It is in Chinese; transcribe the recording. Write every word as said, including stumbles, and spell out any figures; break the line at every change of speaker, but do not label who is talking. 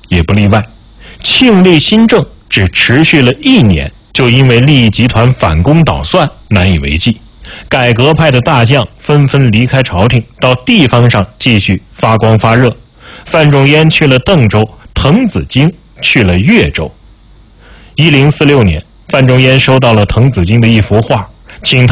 也不例外。庆历新政只持续了一年，就因为利益集团反攻倒算难以为继，改革派的大将纷纷离开朝廷，到地方上继续发光发热。范仲淹去了邓州，滕子京去了越州。一零四六年，范仲淹收到了滕子京的一幅画，请他